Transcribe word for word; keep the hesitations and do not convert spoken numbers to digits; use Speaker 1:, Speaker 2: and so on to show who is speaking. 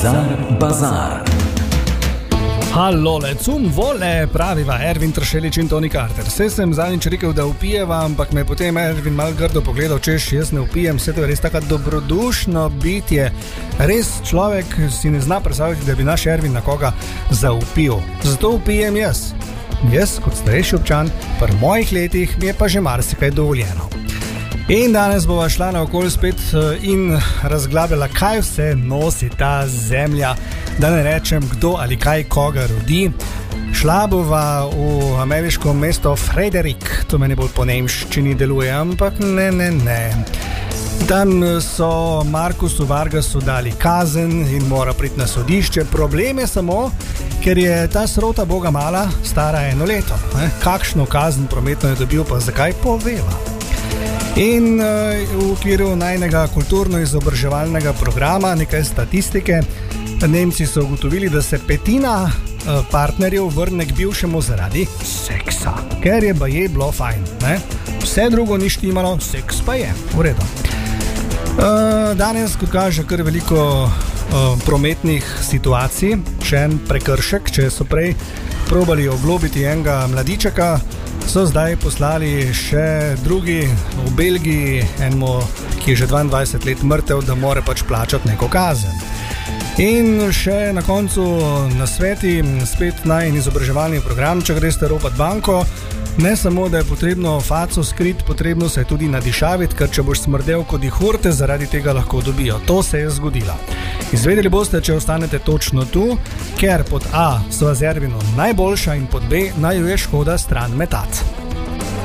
Speaker 1: Bizar Bazar.
Speaker 2: Halo, le cum vole, praviva Ervin Tršelič in Toni Carter. Vse sem zadnjič rekel, da upijeva, ampak me je potem Ervin malo grdo pogledal, češ, jaz ne upijem, vse to je res tako dobrodušno bitje. Res človek si ne zna predstavljati, da bi naš Ervin na koga zaupil. Zato upijem jaz. Jaz, kot starejši občan, pri mojih letih mi je pa že marsikaj dovoljeno. In danes bova šla naokoli spet in razglabljala, kaj vse nosi ta zemlja, da ne rečem, kdo ali kaj koga rodi. Šla bova v ameriško mesto Frederick, to meni bolj po nemščini deluje, ampak ne, ne, ne. Tam so Markusu Vargasu dali kazen in mora priti na sodišče. Problem je samo, ker je ta srota boga mala, stara eno leto. Ne? Kakšno kazen prometno je dobil, pa zakaj poveva. In uh, v okviru najnega kulturno-izobraževalnega programa, nekaj statistike, Nemci so ugotovili, da se petina uh, partnerjev vrne k bivšemu zaradi seksa, ker je baje bilo fajn, ne? Vse drugo ni štimalo, seks pa je, v redu. Uh, danes, kot kaže, kar veliko uh, prometnih situacij, še en prekršek, če so prej probali oglobiti enega mladičeka, so zdaj poslali še drugi v Belgiji, enemu, ki je že dvaindvajset let mrtev, da mora pač plačati neko kazen. In še na koncu nasveti, spet najin izobraževalni program, če greste ropat banko, ne samo, da je potrebno faco skrit, potrebno se je tudi nadišaviti, ker če boš smrdel kot dihurte, zaradi tega lahko dobijo. To se je zgodilo. Izvedeli boste, če ostanete točno tu, ker pod A so z Ervinom najboljša in pod B naju je škoda stran metati.